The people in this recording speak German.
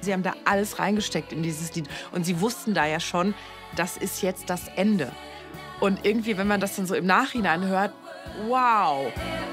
sie haben da alles reingesteckt in dieses Lied. Und sie wussten da ja schon, das ist jetzt das Ende. Und irgendwie, wenn man das dann so im Nachhinein hört, wow.